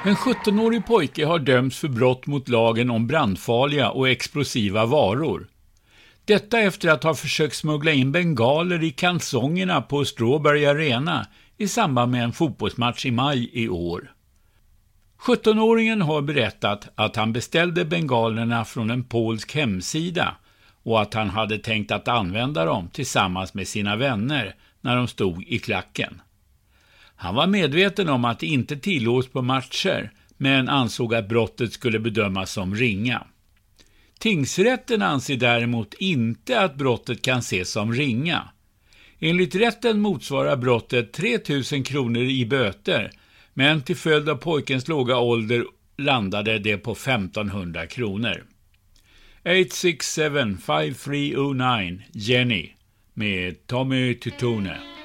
En 17-årig pojke har dömts för brott mot lagen om brandfarliga och explosiva varor. Detta efter att ha försökt smuggla in bengaler i kalsongerna på Strawberry Arena i samband med en fotbollsmatch i maj i år. 17-åringen har berättat att han beställde bengalerna från en polsk hemsida och att han hade tänkt att använda dem tillsammans med sina vänner när de stod i klacken. Han var medveten om att det inte tillåts på matcher, men ansåg att brottet skulle bedömas som ringa. Tingsrätten anser däremot inte att brottet kan ses som ringa. Enligt rätten motsvarar brottet 3 000 kronor i böter, men till följd av pojkens låga ålder landade det på 1500 kronor. 867-5309 Jenny med Tommy Tutone.